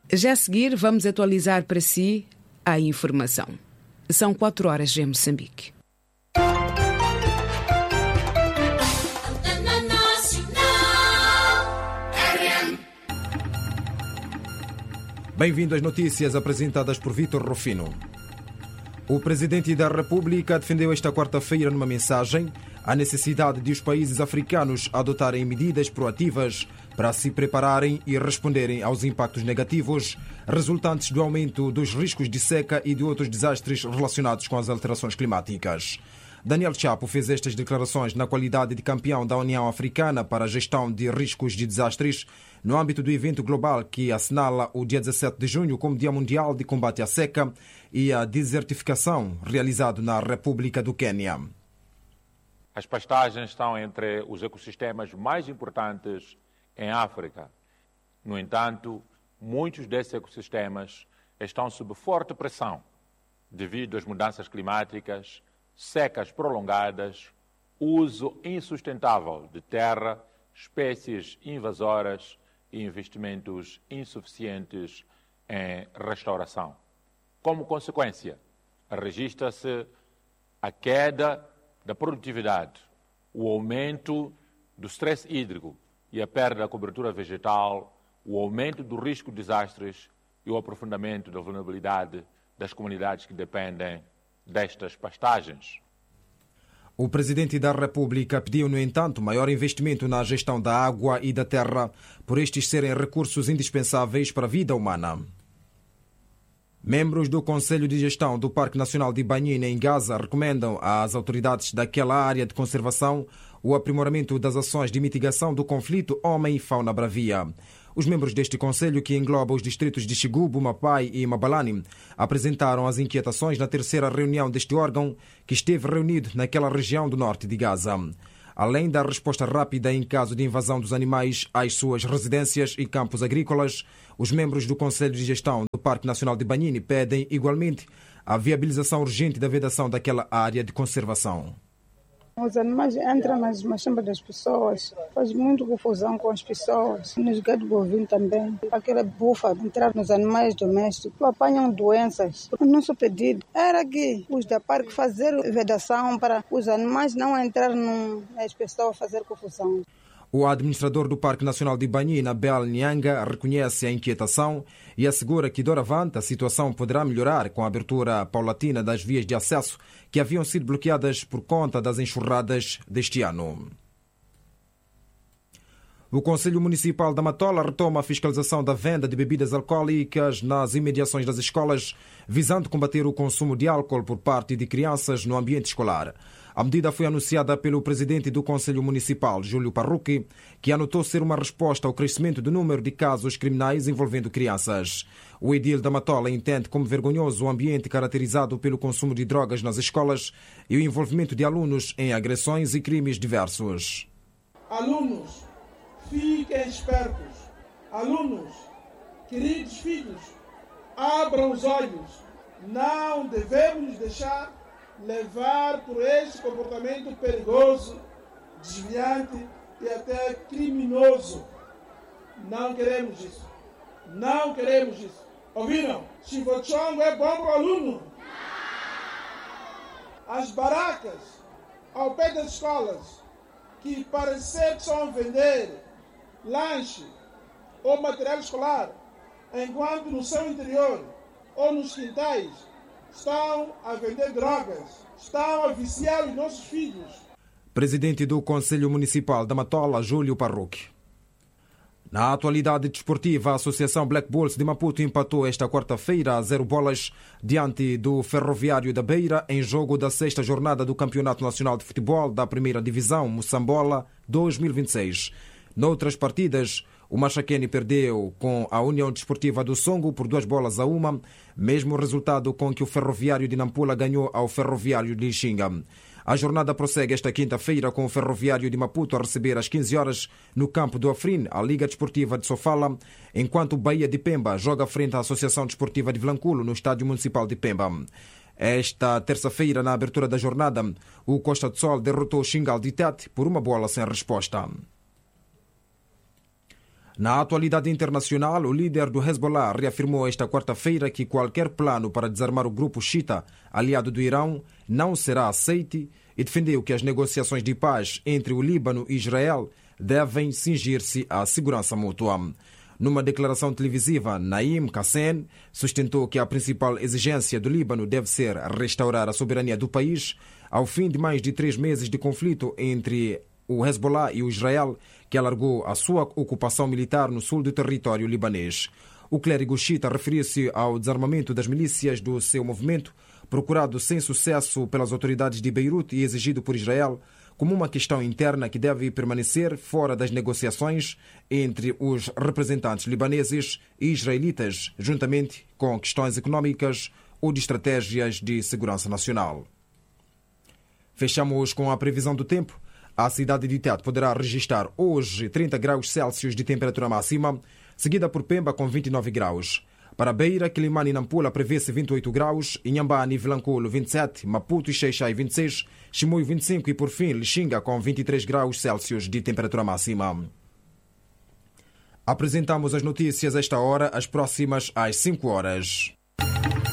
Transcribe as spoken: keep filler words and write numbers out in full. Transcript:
Já a seguir, vamos atualizar para si a informação. São quatro horas em Moçambique. Bem-vindo às notícias apresentadas por Vítor Rufino. O Presidente da República defendeu esta quarta-feira numa mensagem a necessidade de os países africanos adotarem medidas proativas para se prepararem e responderem aos impactos negativos resultantes do aumento dos riscos de seca e de outros desastres relacionados com as alterações climáticas. Daniel Chapo fez estas declarações na qualidade de campeão da União Africana para a Gestão de Riscos de Desastres no âmbito do evento global que assinala o dia dezassete de junho como Dia Mundial de Combate à Seca e à Desertificação, realizado na República do Quênia. As pastagens estão entre os ecossistemas mais importantes em África. No entanto, muitos desses ecossistemas estão sob forte pressão devido às mudanças climáticas, secas prolongadas, uso insustentável de terra, espécies invasoras e investimentos insuficientes em restauração. Como consequência, registra-se a queda da produtividade, o aumento do stress hídrico e a perda da cobertura vegetal, o aumento do risco de desastres e o aprofundamento da vulnerabilidade das comunidades que dependem destas pastagens. O Presidente da República pediu, no entanto, maior investimento na gestão da água e da terra, por estes serem recursos indispensáveis para a vida humana. Membros do Conselho de Gestão do Parque Nacional de Banhine, em Gaza, recomendam às autoridades daquela área de conservação o aprimoramento das ações de mitigação do conflito homem e fauna bravia. Os membros deste Conselho, que engloba os distritos de Xigubu, Mapai e Mabalane, apresentaram as inquietações na terceira reunião deste órgão, que esteve reunido naquela região do norte de Gaza. Além da resposta rápida em caso de invasão dos animais às suas residências e campos agrícolas, os membros do Conselho de Gestão do Parque Nacional de Banhine pedem, igualmente, a viabilização urgente da vedação daquela área de conservação. Os animais entram nas machimbas das pessoas, faz muita confusão com as pessoas, nos gado bovino também. Aquela bufa entrar nos animais domésticos, apanham doenças. O nosso pedido era que os da parque fazer vedação para os animais não entrar nas pessoas fazer confusão. O administrador do Parque Nacional de Banhine, Abel Nyanga, reconhece a inquietação e assegura que, doravante, a situação poderá melhorar com a abertura paulatina das vias de acesso que haviam sido bloqueadas por conta das enxurradas deste ano. O Conselho Municipal da Matola retoma a fiscalização da venda de bebidas alcoólicas nas imediações das escolas, visando combater o consumo de álcool por parte de crianças no ambiente escolar. A medida foi anunciada pelo presidente do Conselho Municipal, Júlio Parrucchi, que anotou ser uma resposta ao crescimento do número de casos criminais envolvendo crianças. O edil da Matola entende como vergonhoso o ambiente caracterizado pelo consumo de drogas nas escolas e o envolvimento de alunos em agressões e crimes diversos. Alunos, fiquem espertos. Alunos, queridos filhos, abram os olhos. Não devemos deixar levar por este comportamento perigoso, desviante e até criminoso. Não queremos isso. Não queremos isso. Ouviram? Chivochongo é bom para o aluno. As barracas ao pé das escolas que parecer que estão a vender lanche ou material escolar, enquanto no seu interior ou nos quintais estão a vender drogas, estão a viciar os nossos filhos. Presidente do Conselho Municipal da Matola, Júlio Parrucchi. Na atualidade desportiva, a Associação Black Bulls de Maputo empatou esta quarta-feira a zero bolas diante do Ferroviário da Beira em jogo da sexta jornada do Campeonato Nacional de Futebol da Primeira Divisão Moçambola dois mil e vinte e seis. Noutras partidas, o Machaquene perdeu com a União Desportiva do Songo por duas bolas a uma, mesmo resultado com que o Ferroviário de Nampula ganhou ao Ferroviário de Lixinga. A jornada prossegue esta quinta-feira com o Ferroviário de Maputo a receber às quinze horas no campo do Afrin a Liga Desportiva de Sofala, enquanto o Bahia de Pemba joga frente à Associação Desportiva de Vilanculo no Estádio Municipal de Pemba. Esta terça-feira, na abertura da jornada, o Costa do Sol derrotou o Xingal de Tete por uma bola sem resposta. Na atualidade internacional, o líder do Hezbollah reafirmou esta quarta-feira que qualquer plano para desarmar o grupo xiita aliado do Irão não será aceite e defendeu que as negociações de paz entre o Líbano e Israel devem cingir-se à segurança mútua. Numa declaração televisiva, Naim Qassem sustentou que a principal exigência do Líbano deve ser restaurar a soberania do país ao fim de mais de três meses de conflito entre o Hezbollah e o Israel, que alargou a sua ocupação militar no sul do território libanês. O clérigo xiita referiu-se ao desarmamento das milícias do seu movimento, procurado sem sucesso pelas autoridades de Beirute e exigido por Israel, como uma questão interna que deve permanecer fora das negociações entre os representantes libaneses e israelitas, juntamente com questões econômicas ou de estratégias de segurança nacional. Fechamos com a previsão do tempo. A cidade de Tete poderá registrar hoje trinta graus Celsius de temperatura máxima, seguida por Pemba com vinte e nove graus. Para Beira, Quilimane e Nampula prevê-se vinte e oito graus, Inhambane e Vilanculo vinte e sete, Maputo e Xai-Xai vinte e seis, Chimoio vinte e cinco e por fim Lixinga com vinte e três graus Celsius de temperatura máxima. Apresentamos as notícias esta hora, as próximas às cinco horas.